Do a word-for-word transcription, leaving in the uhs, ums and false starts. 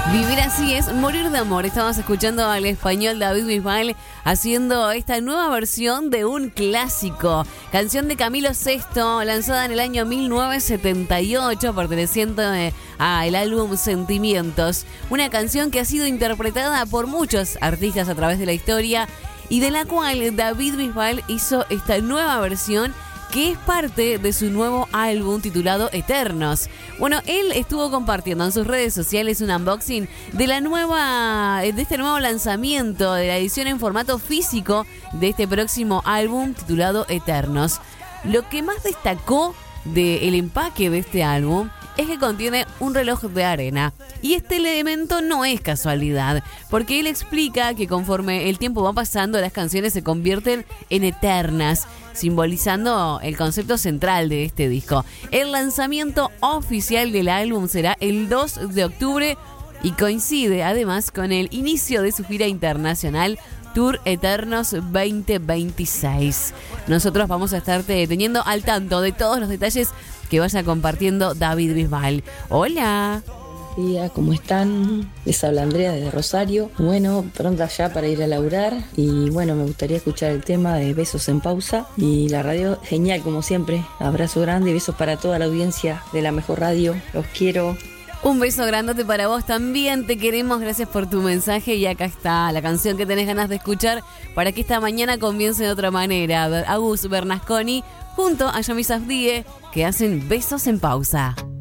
Vivir así es morir de amor. Estamos escuchando al español David Bisbal haciendo esta nueva versión de un clásico. Canción de Camilo Sesto, lanzada en el año mil novecientos setenta y ocho, perteneciente al álbum Sentimientos. Una canción que ha sido interpretada por muchos artistas a través de la historia y de la cual David Bisbal hizo esta nueva versión, que es parte de su nuevo álbum titulado Eternos. Bueno, él estuvo compartiendo en sus redes sociales un unboxing de la nueva, de este nuevo lanzamiento de la edición en formato físico de este próximo álbum titulado Eternos. Lo que más destacó del empaque de este álbum es que contiene un reloj de arena. Y este elemento no es casualidad, porque él explica que conforme el tiempo va pasando, las canciones se convierten en eternas, simbolizando el concepto central de este disco. El lanzamiento oficial del álbum será el dos de octubre y coincide además con el inicio de su gira internacional Tour Eternos veinte veintiséis. Nosotros vamos a estarte teniendo al tanto de todos los detalles que vaya compartiendo David Bisbal. Hola. Buenos días, ¿cómo están? Les habla Andrea desde Rosario. Bueno, pronta ya para ir a laburar y bueno, me gustaría escuchar el tema de Besos en Pausa y la radio genial como siempre. Abrazo grande y besos para toda la audiencia de La Mejor Radio. Los quiero. Un beso grandote para vos también, te queremos, gracias por tu mensaje y acá está la canción que tenés ganas de escuchar para que esta mañana comience de otra manera. Agus Bernasconi junto a Yami Safdie que hacen Besos en Pausa.